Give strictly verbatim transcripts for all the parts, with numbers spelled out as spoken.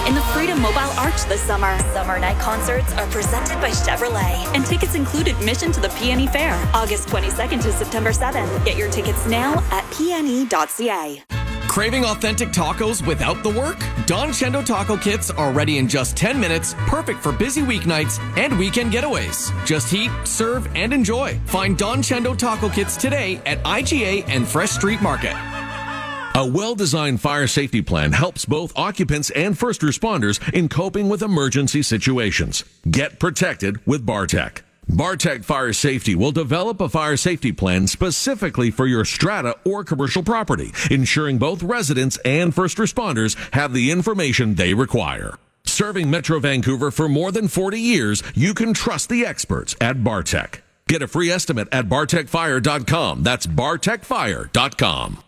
in the Freedom Mobile Arch this summer. Summer night concerts are presented by Chevrolet, and tickets include admission to the P N E Fair, August twenty-second to September seventh. Get your tickets now at P N E dot C A. Craving authentic tacos without the work? Don Chendo taco kits are ready in just ten minutes, perfect for busy weeknights and weekend getaways. Just heat, serve, and enjoy. Find Don Chendo taco kits today at I G A and Fresh Street Market. A well-designed fire safety plan helps both occupants and first responders in coping with emergency situations. Get protected with Bartec. Bartec Fire Safety will develop a fire safety plan specifically for your strata or commercial property, ensuring both residents and first responders have the information they require. Serving Metro Vancouver for more than forty years, you can trust the experts at Bartec. Get a free estimate at bartec fire dot com. That's bartec fire dot com.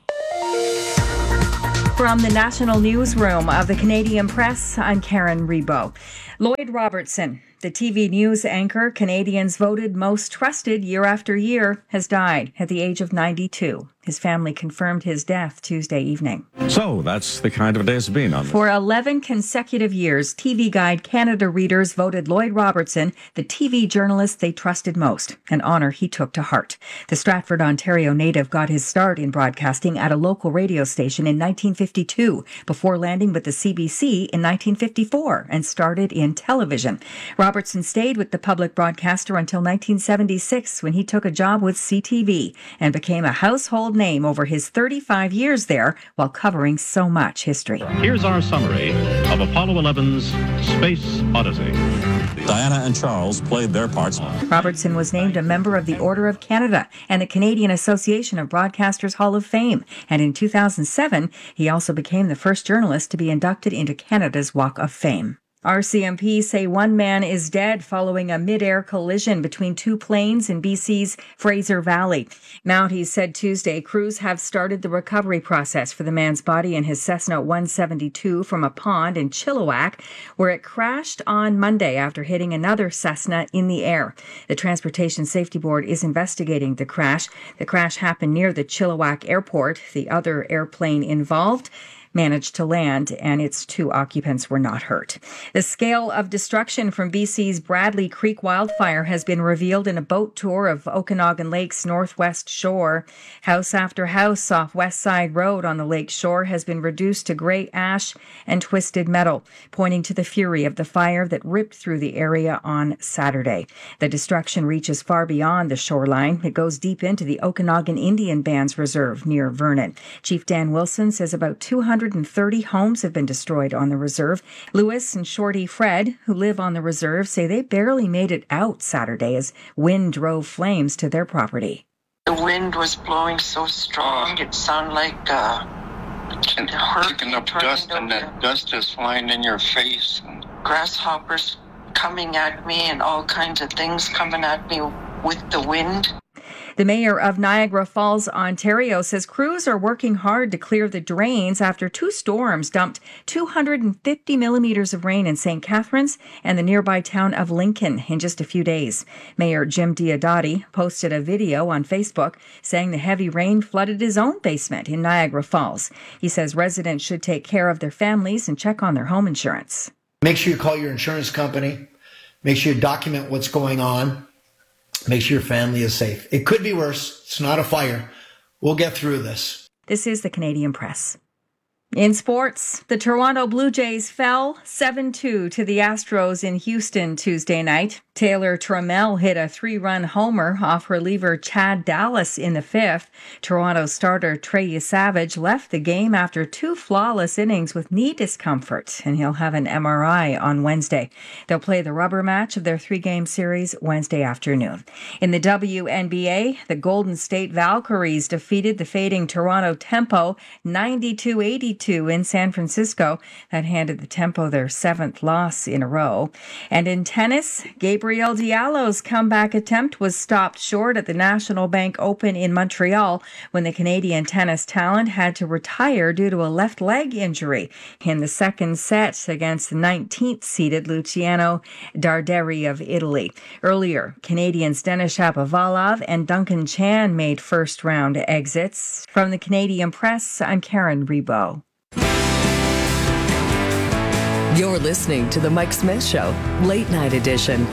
From the National Newsroom of the Canadian Press, I'm Karen Rebo. Lloyd Robertson, the T V news anchor Canadians voted most trusted year after year, has died at the age of ninety-two. His family confirmed his death Tuesday evening. So that's the kind of day it's been on. For eleven consecutive years, T V Guide Canada readers voted Lloyd Robertson the T V journalist they trusted most, an honour he took to heart. The Stratford, Ontario native got his start in broadcasting at a local radio station in nineteen fifty-two, before landing with the C B C in nineteen fifty-four and started in television. Robertson stayed with the public broadcaster until nineteen seventy-six, when he took a job with C T V and became a household name over his thirty-five years there while covering so much history. Here's our summary of Apollo eleven's Space Odyssey. Diana and Charles played their parts. Robertson was named a member of the Order of Canada and the Canadian Association of Broadcasters Hall of Fame, and in two thousand seven, he also became the first journalist to be inducted into Canada's Walk of Fame. R C M P say one man is dead following a mid-air collision between two planes in B C's Fraser Valley. Mounties said Tuesday crews have started the recovery process for the man's body in his Cessna one seventy-two from a pond in Chilliwack, where it crashed on Monday after hitting another Cessna in the air. The Transportation Safety Board is investigating the crash. The crash happened near the Chilliwack Airport. The other airplane involved managed to land, and its two occupants were not hurt. The scale of destruction from B C's Bradley Creek wildfire has been revealed in a boat tour of Okanagan Lake's northwest shore. House after house off West Side Road on the lake shore has been reduced to gray ash and twisted metal, pointing to the fury of the fire that ripped through the area on Saturday. The destruction reaches far beyond the shoreline. It goes deep into the Okanagan Indian Bands Reserve near Vernon. Chief Dan Wilson says about two hundred thirty homes have been destroyed on the reserve. Lewis and Shorty Fred, who live on the reserve, say they barely made it out Saturday as wind drove flames to their property. The wind was blowing so strong, it sounded like uh, kicking up dust, and that dust is flying in your face. Grasshoppers coming at me and all kinds of things coming at me with the wind. The mayor of Niagara Falls, Ontario, says crews are working hard to clear the drains after two storms dumped two hundred fifty millimeters of rain in Saint Catharines and the nearby town of Lincoln in just a few days. Mayor Jim Diodati posted a video on Facebook saying the heavy rain flooded his own basement in Niagara Falls. He says residents should take care of their families and check on their home insurance. Make sure you call your insurance company. Make sure you document what's going on. Make sure your family is safe. It could be worse. It's not a fire. We'll get through this. This is the Canadian Press. In sports, the Toronto Blue Jays fell seven two to the Astros in Houston Tuesday night. Taylor Trammell hit a three-run homer off reliever Chad Dallas in the fifth. Toronto starter Trey Savage left the game after two flawless innings with knee discomfort, and he'll have an M R I on Wednesday. They'll play the rubber match of their three-game series Wednesday afternoon. In the W N B A, the Golden State Valkyries defeated the fading Toronto Tempo ninety-two eighty-two in San Francisco. That handed the Tempo their seventh loss in a row. And in tennis, Gabriel Diallo's comeback attempt was stopped short at the National Bank Open in Montreal when the Canadian tennis talent had to retire due to a left leg injury in the second set against the nineteenth-seeded Luciano Darderi of Italy. Earlier, Canadians Denis Shapovalov and Duncan Chan made first-round exits. From the Canadian Press, I'm Karen Rebo. You're listening to The Mike Smith Show, Late Night Edition.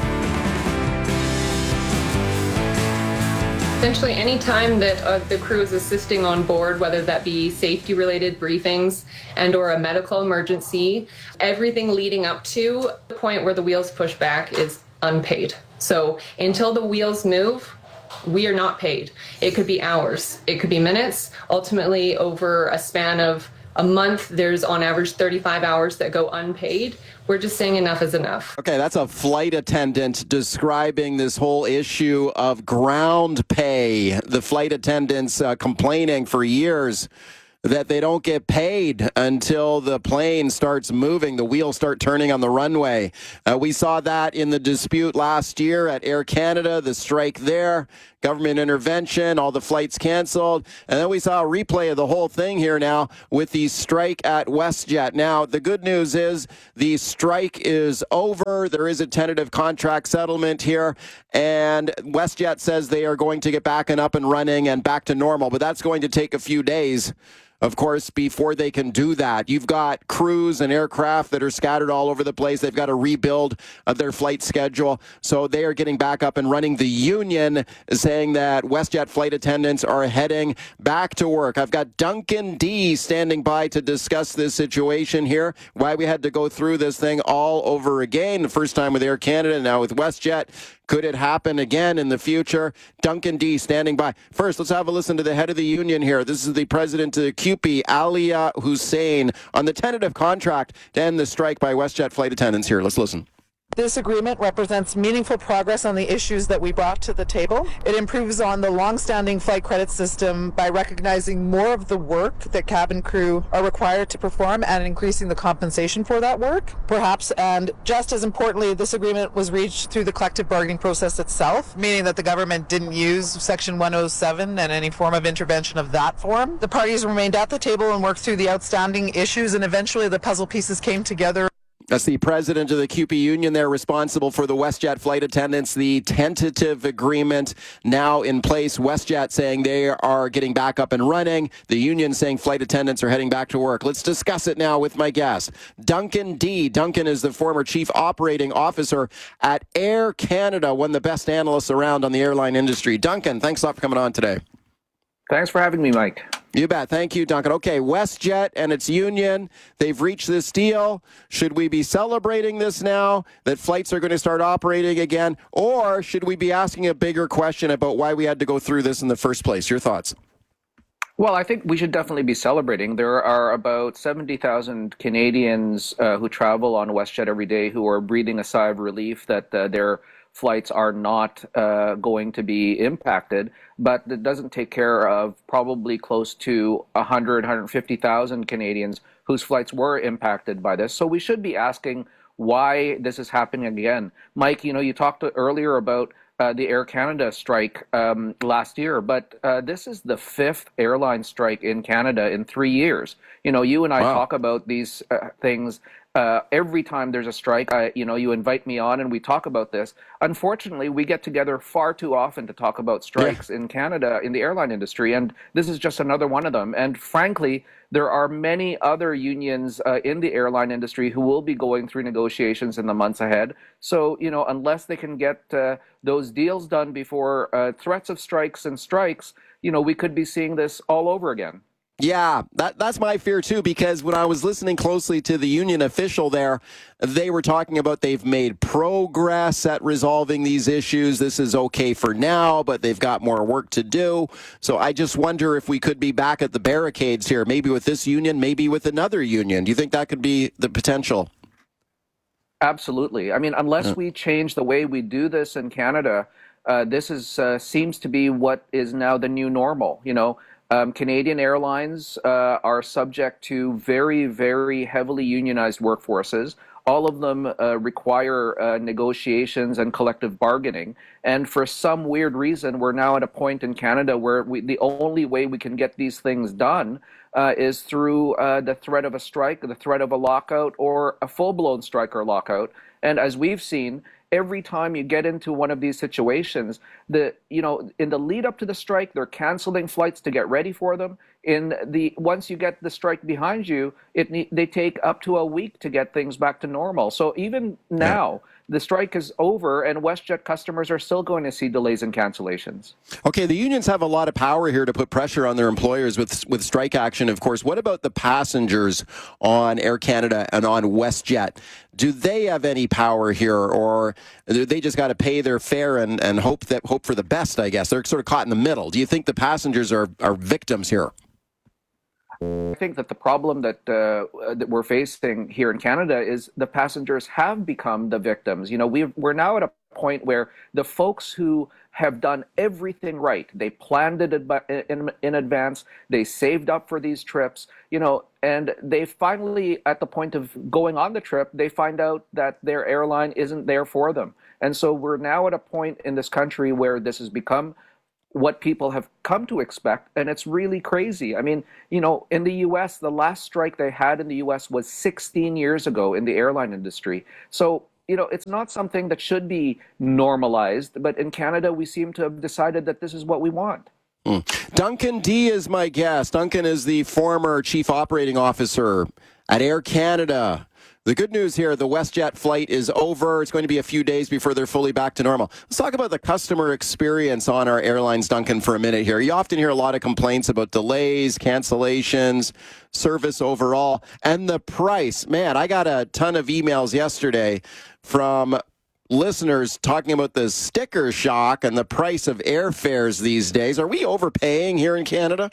Essentially, any time that uh, the crew is assisting on board, whether that be safety-related briefings and or a medical emergency, everything leading up to the point where the wheels push back is unpaid. So until the wheels move, we are not paid. It could be hours. It could be minutes. Ultimately, over a span of a month, there's on average thirty-five hours that go unpaid. We're just saying enough is enough. Okay, that's a flight attendant describing this whole issue of ground pay. The flight attendants uh, complaining for years that they don't get paid until the plane starts moving, the wheels start turning on the runway. Uh, we saw that in the dispute last year at Air Canada, the strike there, government intervention, all the flights canceled. And then we saw a replay of the whole thing here now with the strike at WestJet. Now, the good news is the strike is over. There is a tentative contract settlement here, and WestJet says they are going to get back and up and running and back to normal, but that's going to take a few days, of course, before they can do that. You've got crews and aircraft that are scattered all over the place. They've got to rebuild uh, their flight schedule. So they are getting back up and running. The union is saying that WestJet flight attendants are heading back to work. I've got Duncan D standing by to discuss this situation here, why we had to go through this thing all over again. The first time with Air Canada, now with WestJet. Could it happen again in the future? Duncan D standing by. First, let's have a listen to the head of the union here. This is the president of the C U P I, Alia Hussein, on the tentative contract to end the strike by WestJet flight attendants here. Let's listen. This agreement represents meaningful progress on the issues that we brought to the table. It improves on the long-standing flight credit system by recognizing more of the work that cabin crew are required to perform and increasing the compensation for that work, perhaps. And just as importantly, this agreement was reached through the collective bargaining process itself, meaning that the government didn't use Section one oh seven and any form of intervention of that form. The parties remained at the table and worked through the outstanding issues, and eventually the puzzle pieces came together. That's the president of the C U P I union there, responsible for the WestJet flight attendants. The tentative agreement now in place. WestJet saying they are getting back up and running. The union saying flight attendants are heading back to work. Let's discuss it now with my guest, Duncan D. Duncan is the former chief operating officer at Air Canada, one of the best analysts around on the airline industry. Duncan, thanks a lot for coming on today. Thanks for having me, Mike. You bet. Thank you, Duncan. Okay, WestJet and its union, they've reached this deal. Should we be celebrating this now, that flights are going to start operating again, or should we be asking a bigger question about why we had to go through this in the first place? Your thoughts? Well, I think we should definitely be celebrating. There are about seventy thousand Canadians uh, who travel on WestJet every day who are breathing a sigh of relief that uh, their flights are not uh, going to be impacted, but it doesn't take care of probably close to one hundred, one hundred fifty thousand Canadians whose flights were impacted by this. So we should be asking why this is happening again. Mike, you know, you talked earlier about uh, the Air Canada strike um, last year, but uh, this is the fifth airline strike in Canada in three years. You know, you and I wow. talk about these uh, things Uh, every time there's a strike. I, you know, you invite me on and we talk about this. Unfortunately, we get together far too often to talk about strikes yeah. in Canada in the airline industry, and this is just another one of them. And frankly, there are many other unions uh, in the airline industry who will be going through negotiations in the months ahead. So, you know, unless they can get uh, those deals done before uh, threats of strikes and strikes, you know, we could be seeing this all over again. Yeah, that, that's my fear too, because when I was listening closely to the union official there, they were talking about they've made progress at resolving these issues. This is okay for now, but they've got more work to do. So I just wonder if we could be back at the barricades here, maybe with this union, maybe with another union. Do you think that could be the potential? Absolutely. I mean, unless yeah. we change the way we do this in Canada, uh, this is uh, seems to be what is now the new normal, you know. Um, Canadian airlines uh, are subject to very, very heavily unionized workforces. All of them uh, require uh, negotiations and collective bargaining. And for some weird reason, we're now at a point in Canada where we, the only way we can get these things done uh, is through uh, the threat of a strike, the threat of a lockout, or a full-blown strike or lockout. And as we've seen, every time you get into one of these situations, the you know in the lead up to the strike, they're canceling flights to get ready for them. In the once you get the strike behind you, it they take up to a week to get things back to normal. So even now, the strike is over, and WestJet customers are still going to see delays and cancellations. Okay, the unions have a lot of power here to put pressure on their employers with with strike action, of course. What about the passengers on Air Canada and on WestJet? Do they have any power here, or they just got to pay their fare and, and hope that hope for the best, I guess? They're sort of caught in the middle. Do you think the passengers are, are victims here? I think that the problem that uh, that we're facing here in Canada is the passengers have become the victims. You know, we've, we're now at a point where the folks who have done everything right, they planned it in, in advance, they saved up for these trips, you know, and they finally, at the point of going on the trip, they find out that their airline isn't there for them. And so we're now at a point in this country where this has become what people have come to expect, and it's really crazy. I mean, you know, in the U S, the last strike they had in the U S was sixteen years ago in the airline industry. So, you know, it's not something that should be normalized, but in Canada, we seem to have decided that this is what we want. Mm. Duncan D is my guest. Duncan is the former chief operating officer at Air Canada. The good news here, the WestJet flight is over. It's going to be a few days before they're fully back to normal. Let's talk about the customer experience on our airlines, Duncan, for a minute here. You often hear a lot of complaints about delays, cancellations, service overall, and the price. Man, I got a ton of emails yesterday from listeners talking about the sticker shock and the price of airfares these days. Are we overpaying here in Canada?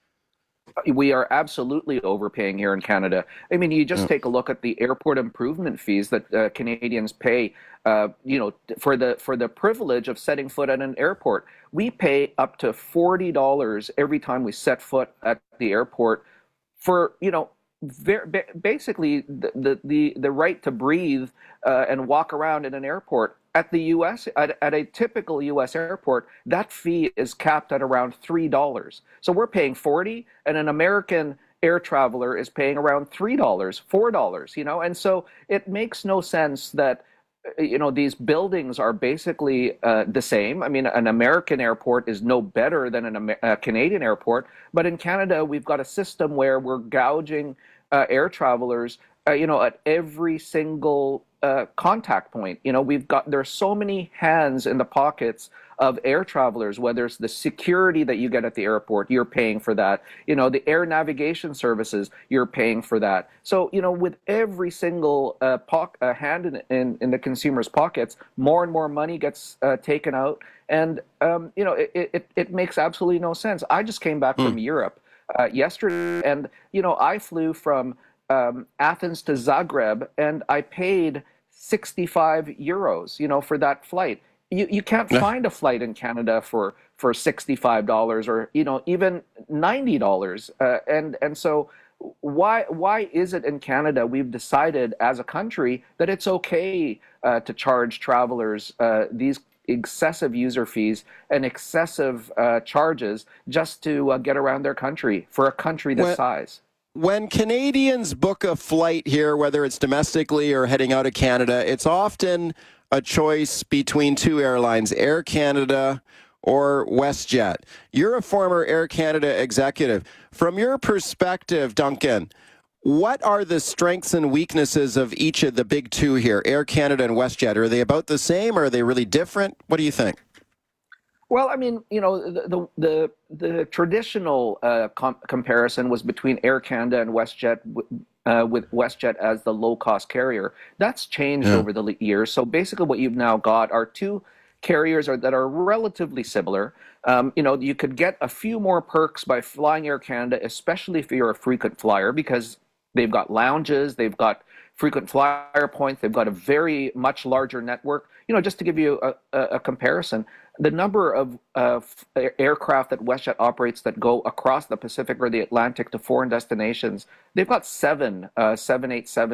We are absolutely overpaying here in Canada. I mean, you just yeah. take a look at the airport improvement fees that uh, Canadians pay, uh, you know, for the for the privilege of setting foot at an airport. We pay up to forty dollars every time we set foot at the airport for, you know, very, basically the, the, the, the right to breathe uh, and walk around in an airport. At the U S, at, at a typical U S airport, that fee is capped at around three dollars. So we're paying forty dollars, and an American air traveler is paying around three dollars, four dollars, you know? And so it makes no sense that, you know, these buildings are basically uh, the same. I mean, an American airport is no better than an, Amer- a Canadian airport, but in Canada, we've got a system where we're gouging uh, air travelers, uh, you know, at every single Uh, contact point. You know, we've got, there's so many hands in the pockets of air travelers, whether it's the security that you get at the airport, you're paying for that. You know, the air navigation services, you're paying for that. So, you know, with every single uh, po- uh, hand in, in, in the consumer's pockets, more and more money gets uh, taken out. And, um, you know, it, it, it makes absolutely no sense. I just came back mm. from Europe uh, yesterday, and, you know, I flew from Um, Athens to Zagreb, and I paid sixty-five euros, you know, for that flight. You you can't yeah. find a flight in Canada for for sixty-five dollars or, you know, even ninety dollars. Uh, and and so why why is it in Canada we've decided as a country that it's okay uh, to charge travelers uh, these excessive user fees and excessive uh, charges just to uh, get around their country for a country this well, size? When Canadians book a flight here, whether it's domestically or heading out of Canada, it's often a choice between two airlines, Air Canada or WestJet. You're a former Air Canada executive. From your perspective, Duncan, what are the strengths and weaknesses of each of the big two here, Air Canada and WestJet? Are they about the same, or are they really different? What do you think? Well, I mean, you know, the the the, the traditional uh, com- comparison was between Air Canada and WestJet, uh, with WestJet as the low-cost carrier. That's changed yeah. over the years. So basically, what you've now got are two carriers are, that are relatively similar. Um, you know, you could get a few more perks by flying Air Canada, especially if you're a frequent flyer, because they've got lounges, they've got frequent flyer points, they've got a very much larger network. You know, just to give you a, a, a comparison, the number of uh, aircraft that WestJet operates that go across the Pacific or the Atlantic to foreign destinations, they've got seven uh, seven eighty-seven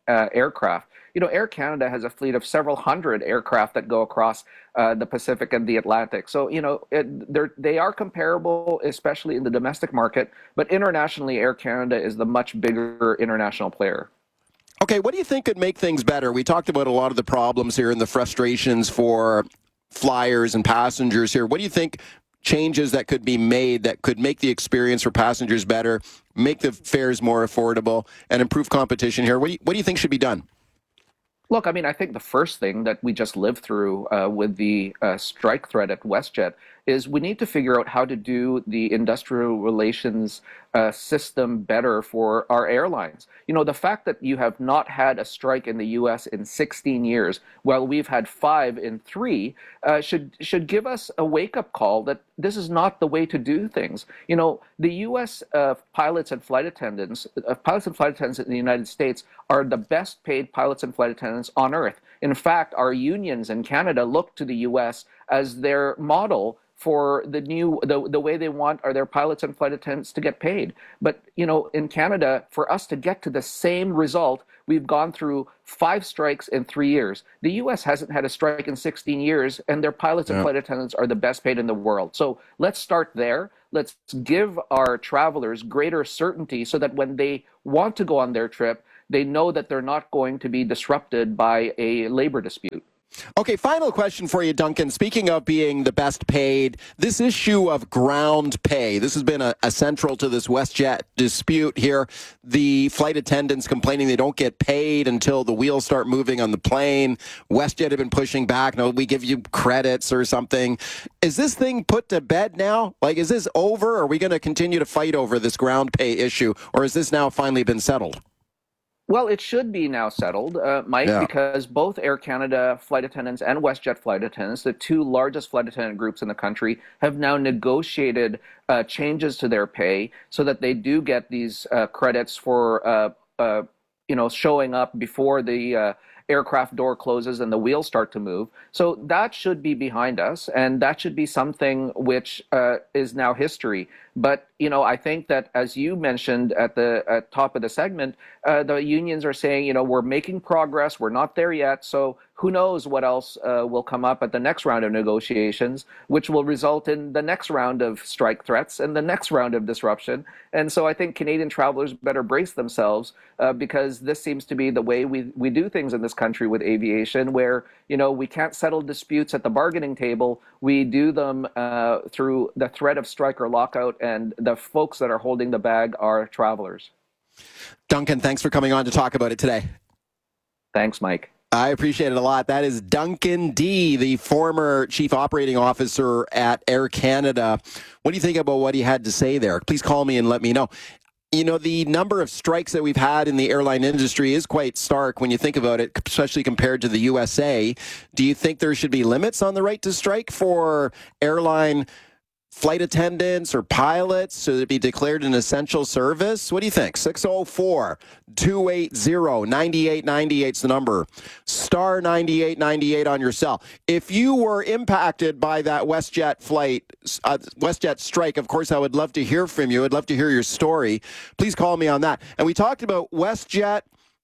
uh, aircraft. You know, Air Canada has a fleet of several hundred aircraft that go across uh, the Pacific and the Atlantic. So, you know, it, they're, they are comparable, especially in the domestic market. But internationally, Air Canada is the much bigger international player. Okay, what do you think could make things better? We talked about a lot of the problems here and the frustrations for flyers and passengers here. What do you think changes that could be made that could make the experience for passengers better, make the fares more affordable, and improve competition here? What do you, what do you think should be done? Look, I mean, I think the first thing that we just lived through uh, with the uh, strike threat at WestJet is we need to figure out how to do the industrial relations uh, system better for our airlines. You know, the fact that you have not had a strike in the U S in sixteen years, while we've had five in three, uh, should should give us a wake-up call that this is not the way to do things. You know, the U S uh, pilots and flight attendants, uh, pilots and flight attendants in the United States are the best paid pilots and flight attendants on earth. In fact, our unions in Canada look to the U S as their model for the new, the, the way they want are their pilots and flight attendants to get paid. But, you know, in Canada, for us to get to the same result, we've gone through five strikes in three years. The U S hasn't had a strike in sixteen years, and their pilots and yeah. flight attendants are the best paid in the world. So let's start there. Let's give our travelers greater certainty so that when they want to go on their trip, they know that they're not going to be disrupted by a labor dispute. Okay, final question for you, Duncan. Speaking of being the best paid, this issue of ground pay, this has been a, a central to this WestJet dispute here. The flight attendants complaining they don't get paid until the wheels start moving on the plane. WestJet have been pushing back. No, we give you credits or something. Is this thing put to bed now? Like, is this over? Or are we going to continue to fight over this ground pay issue? Or has this now finally been settled? Well, it should be now settled, uh, Mike, yeah. because both Air Canada flight attendants and WestJet flight attendants, the two largest flight attendant groups in the country, have now negotiated uh, changes to their pay so that they do get these uh, credits for, uh, uh, you know, showing up before the uh, aircraft door closes and the wheels start to move. So that should be behind us, and that should be something which uh, is now history. But, you know, I think that, as you mentioned at the at top of the segment, uh, the unions are saying, you know, we're making progress, we're not there yet, so who knows what else uh, will come up at the next round of negotiations, which will result in the next round of strike threats and the next round of disruption. And so I think Canadian travelers better brace themselves uh, because this seems to be the way we, we do things in this country with aviation, where, you know, we can't settle disputes at the bargaining table. We do them uh, through the threat of strike or lockout, and the folks that are holding the bag are travelers. Duncan, thanks for coming on to talk about it today. Thanks, Mike. I appreciate it a lot. That is Duncan Dee, the former chief operating officer at Air Canada. What do you think about what he had to say there? Please call me and let me know. You know, the number of strikes that we've had in the airline industry is quite stark when you think about it, especially compared to the U S A. Do you think there should be limits on the right to strike for airline flight attendants or pilots so to be declared an essential service? What do you think? six oh four, two eight zero, nine eight nine eight is the number. Star ninety-eight ninety-eight on your cell. If you were impacted by that WestJet flight, uh, WestJet strike, of course, I would love to hear from you. I'd love to hear your story. Please call me on that. And we talked about WestJet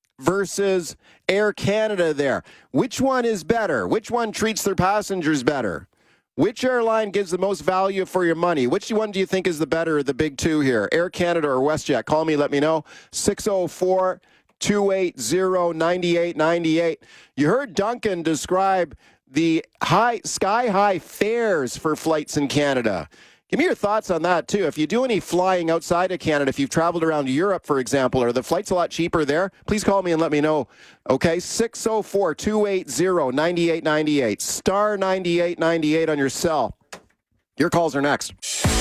versus Air Canada there. Which one is better? Which one treats their passengers better? Which airline gives the most value for your money? Which one do you think is the better of the big two here? Air Canada or WestJet? Call me, let me know. six oh four, two eight zero, nine eight nine eight. You heard Duncan describe the high, sky-high fares for flights in Canada. Give me your thoughts on that, too. If you do any flying outside of Canada, if you've traveled around Europe, for example, are the flights a lot cheaper there? Please call me and let me know. Okay, six oh four, two eight zero, nine eight nine eight. Star ninety-eight ninety-eight on your cell. Your calls are next.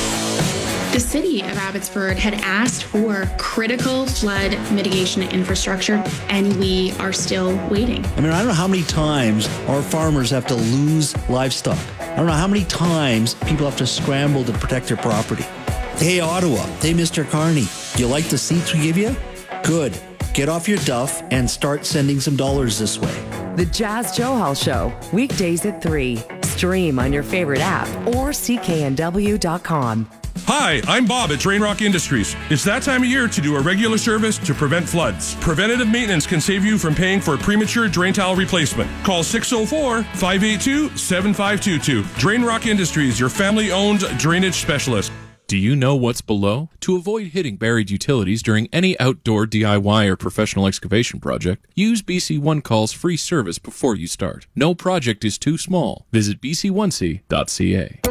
The city of Abbotsford had asked for critical flood mitigation infrastructure, and we are still waiting. I mean, I don't know how many times our farmers have to lose livestock. I don't know how many times people have to scramble to protect their property. Hey, Ottawa. Hey, Mister Carney. You like the seats we give you? Good. Get off your duff and start sending some dollars this way. The Jas Johal Show, weekdays at three. Stream on your favorite app or C K N W dot com. Hi, I'm Bob at Drain Rock Industries. It's that time of year to do a regular service to prevent floods. Preventative maintenance can save you from paying for premature drain tile replacement. Call six oh four, five eight two, seven five two two. Drain Rock Industries, your family-owned drainage specialist. Do you know what's below? To avoid hitting buried utilities during any outdoor D I Y or professional excavation project, use B C One Call's free service before you start. No project is too small. Visit b c one c dot c a.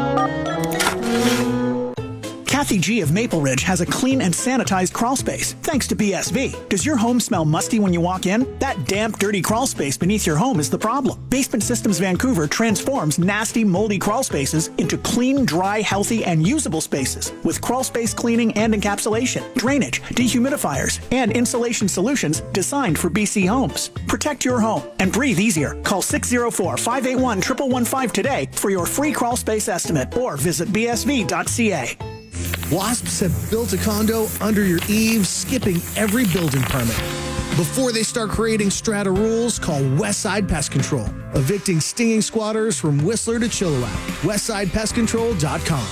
Kathy G of Maple Ridge has a clean and sanitized crawl space, thanks to B S V. Does your home smell musty when you walk in? That damp, dirty crawl space beneath your home is the problem. Basement Systems Vancouver transforms nasty, moldy crawl spaces into clean, dry, healthy, and usable spaces with crawl space cleaning and encapsulation, drainage, dehumidifiers, and insulation solutions designed for B C homes. Protect your home and breathe easier. Call six oh four, five eight one, one one one five today for your free crawl space estimate or visit b s v dot c a. Wasps have built a condo under your eaves, skipping every building permit. Before they start creating strata rules, call Westside Pest Control, evicting stinging squatters from Whistler to Chilliwack. westside pest control dot com.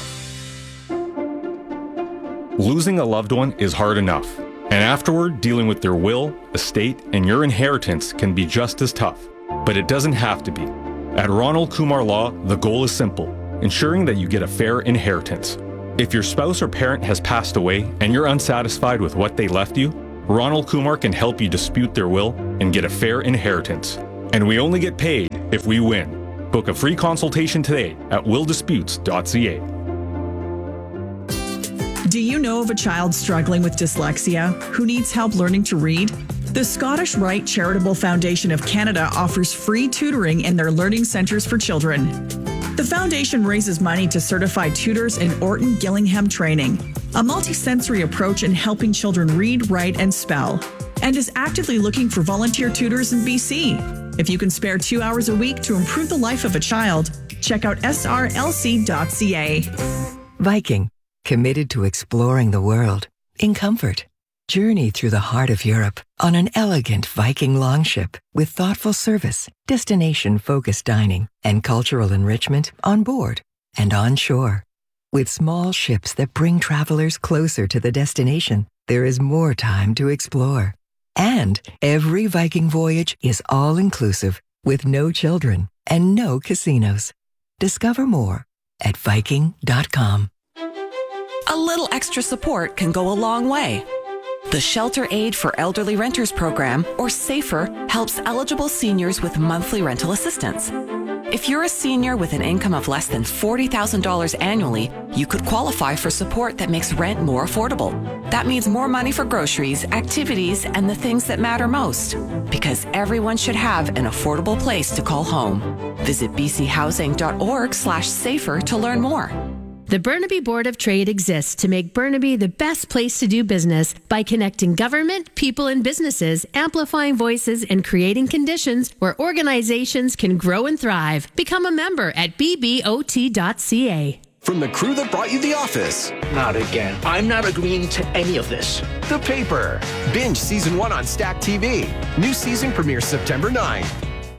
Losing a loved one is hard enough, and afterward, dealing with their will, estate, and your inheritance can be just as tough. But it doesn't have to be. At Ronald Kumar Law, the goal is simple, ensuring that you get a fair inheritance. If your spouse or parent has passed away and you're unsatisfied with what they left you, Ronald Kumar can help you dispute their will and get a fair inheritance. And we only get paid if we win. Book a free consultation today at will disputes dot c a. Do you know of a child struggling with dyslexia who needs help learning to read? The Scottish Rite Charitable Foundation of Canada offers free tutoring in their learning centres for children. The foundation raises money to certify tutors in Orton Gillingham training, a multisensory approach in helping children read, write, and spell, and is actively looking for volunteer tutors in B C. If you can spare two hours a week to improve the life of a child, check out s r l c dot c a. Viking, committed to exploring the world in comfort. Journey through the heart of Europe on an elegant Viking longship with thoughtful service, destination-focused dining, and cultural enrichment on board and on shore. With small ships that bring travelers closer to the destination, there is more time to explore. And every Viking voyage is all-inclusive with no children and no casinos. Discover more at viking dot com. A little extra support can go a long way. The Shelter Aid for Elderly Renters program, or SAFER, helps eligible seniors with monthly rental assistance. If you're a senior with an income of less than forty thousand dollars annually, you could qualify for support that makes rent more affordable. That means more money for groceries, activities, and the things that matter most. Because everyone should have an affordable place to call home. Visit b c housing dot org slash safer to learn more. The Burnaby Board of Trade exists to make Burnaby the best place to do business by connecting government, people, and businesses, amplifying voices, and creating conditions where organizations can grow and thrive. Become a member at b b o t dot c a. From the crew that brought you The Office. Not again. I'm not agreeing to any of this. The Paper. Binge Season one on Stack T V. New season premieres September ninth.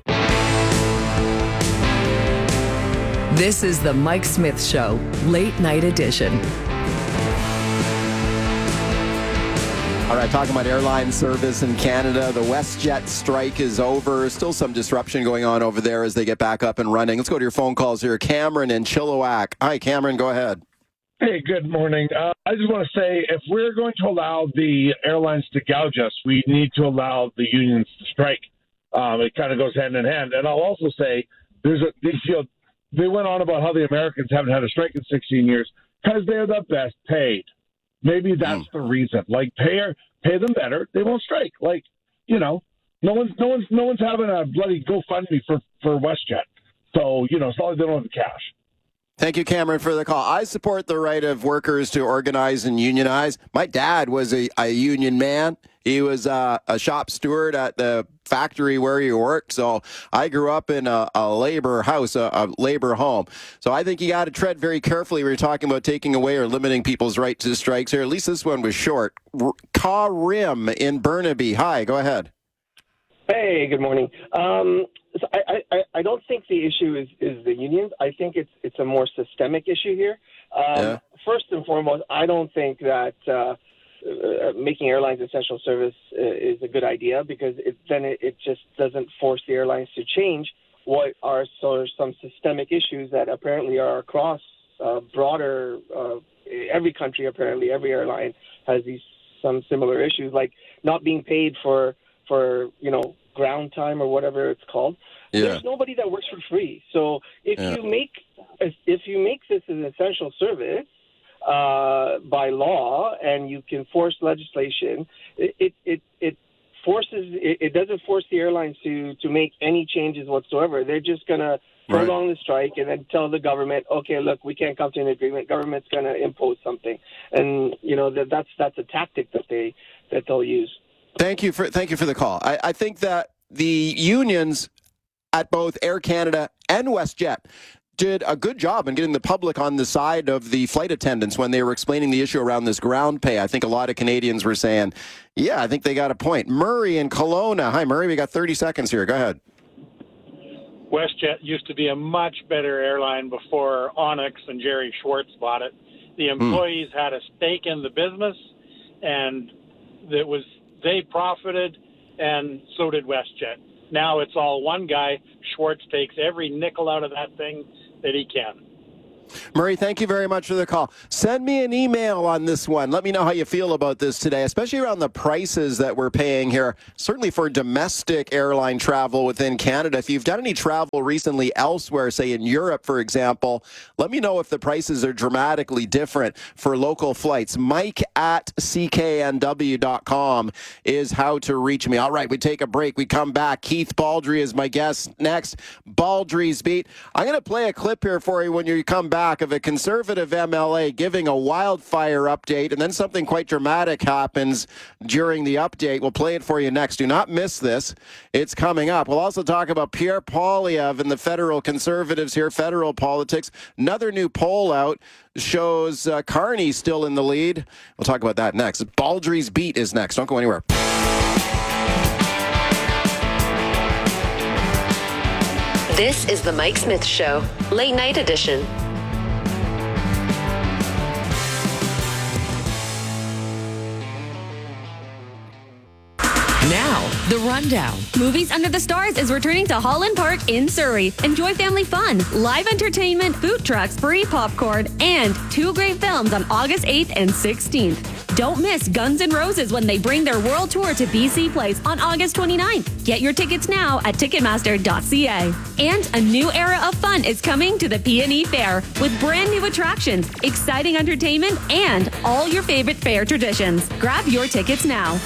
This is the Mike Smith Show, late night edition. All right, talking about airline service in Canada. The WestJet strike is over. Still some disruption going on over there as they get back up and running. Let's go to your phone calls here. Cameron in Chilliwack. Hi, Cameron, go ahead. Hey, good morning. Uh, I just want to say, if we're going to allow the airlines to gouge us, we need to allow the unions to strike. Um, it kind of goes hand in hand. And I'll also say, there's a, you know, they went on about how the Americans haven't had a strike in sixteen years because they're the best paid. Maybe that's mm. the reason. Like, pay pay them better, they won't strike. Like, you know, no one's no one's no one's having a bloody GoFundMe for for WestJet. So, you know, it's not like they don't have the cash. Thank you, Cameron, for the call. I support the right of workers to organize and unionize. My dad was a, a union man. He was uh, a shop steward at the factory where he worked. So I grew up in a, a labor house, a, a labor home. So I think you got to tread very carefully when you're talking about taking away or limiting people's right to strikes here. At least this one was short. Karim in Burnaby. Hi, go ahead. Hey, good morning. Um, so I, I, I don't think the issue is, is the unions. I think it's it's a more systemic issue here. Um, Yeah. First and foremost, I don't think that uh, uh, making airlines essential service uh, is a good idea because it, then it, it just doesn't force the airlines to change what are sort of some systemic issues that apparently are across uh, broader, uh, every country apparently, every airline has these some similar issues, like not being paid for, for you know, ground time or whatever it's called. Yeah. There's nobody that works for free. So if Yeah. you make if you make this an essential service uh, by law and you can force legislation, it it it, it forces it, it doesn't force the airlines to to make any changes whatsoever. They're just gonna Right. prolong the strike and then tell the government, okay, look, we can't come to an agreement. Government's gonna impose something, and you know that that's that's a tactic that they that they'll use. Thank you for thank you for the call. I, I think that the unions at both Air Canada and WestJet did a good job in getting the public on the side of the flight attendants when they were explaining the issue around this ground pay. I think a lot of Canadians were saying, yeah, I think they got a point. Murray in Kelowna. Hi, Murray. We got thirty seconds here. Go ahead. WestJet used to be a much better airline before Onyx and Jerry Schwartz bought it. The employees mm. had a stake in the business, and it was they profited, and so did WestJet. Now it's all one guy. Schwartz takes every nickel out of that thing that he can. Murray, thank you very much for the call. Send me an email on this one. Let me know how you feel about this today, especially around the prices that we're paying here, certainly for domestic airline travel within Canada. If you've done any travel recently elsewhere, say in Europe, for example, let me know if the prices are dramatically different for local flights. Mike at C K N W dot com is how to reach me. All right, we take a break. We come back. Keith Baldry is my guest next. Baldry's Beat. I'm going to play a clip here for you when you come back. Back of a conservative M L A giving a wildfire update, and then something quite dramatic happens during the update. We'll play it for you next. Do not miss this. It's coming up. We'll also talk about Pierre Poilievre and the federal conservatives here, federal politics. Another new poll out shows uh, Carney still in the lead. We'll talk about that next. Baldry's Beat is next. Don't go anywhere. This is the Mike Smith Show, late night edition. Now, the rundown. Movies Under the Stars is returning to Holland Park in Surrey. Enjoy family fun, live entertainment, food trucks, free popcorn, and two great films on August eighth and sixteenth. Don't miss Guns N' Roses when they bring their world tour to B C Place on August twenty-ninth. Get your tickets now at ticketmaster dot c a. And a new era of fun is coming to the P and E Fair with brand new attractions, exciting entertainment, and all your favorite fair traditions. Grab your tickets now.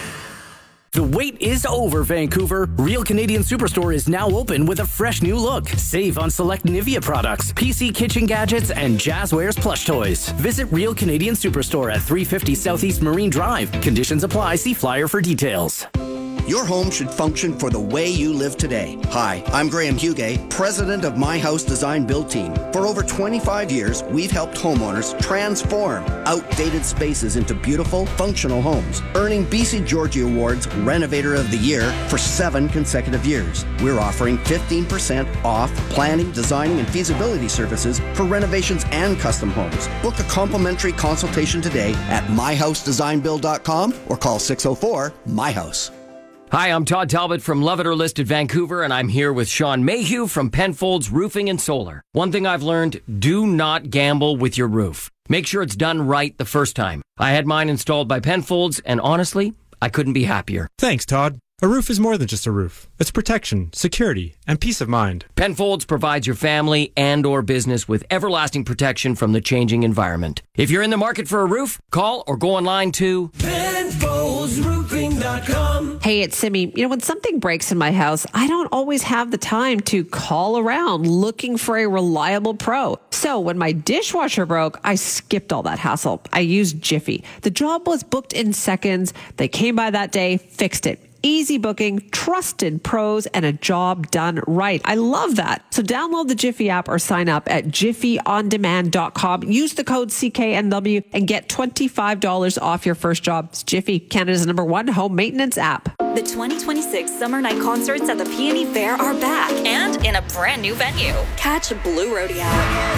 The wait is over, Vancouver. Real Canadian Superstore is now open with a fresh new look. Save on select Nivea products, P C kitchen gadgets, and Jazzwares plush toys. Visit Real Canadian Superstore at three fifty Southeast Marine Drive. Conditions apply. See flyer for details. Your home should function for the way you live today. Hi, I'm Graham Hugay, president of My House Design Build Team. For over twenty-five years, we've helped homeowners transform outdated spaces into beautiful, functional homes, earning B C Georgie Awards Renovator of the Year for seven consecutive years. We're offering fifteen percent off planning, designing, and feasibility services for renovations and custom homes. Book a complimentary consultation today at my house design build dot com or call six oh four, my house. Hi, I'm Todd Talbot from Love It or List It Vancouver, and I'm here with Sean Mayhew from Penfolds Roofing and Solar. One thing I've learned, do not gamble with your roof. Make sure it's done right the first time. I had mine installed by Penfolds, and honestly, I couldn't be happier. Thanks, Todd. A roof is more than just a roof. It's protection, security, and peace of mind. Penfolds provides your family and or business with everlasting protection from the changing environment. If you're in the market for a roof, call or go online to Penfolds Roofing dot com. Hey, it's Simi. You know, when something breaks in my house, I don't always have the time to call around looking for a reliable pro. So when my dishwasher broke, I skipped all that hassle. I used Jiffy. The job was booked in seconds. They came by that day, fixed it. Easy booking, trusted pros, and a job done right. I love that. So download the Jiffy app or sign up at jiffy on demand dot com. Use the code C K N W and get twenty-five dollars off your first job. It's Jiffy, Canada's number one home maintenance app. The twenty twenty-six Summer Night Concerts at the P and E Fair are back and in a brand new venue. Catch Blue Rodeo,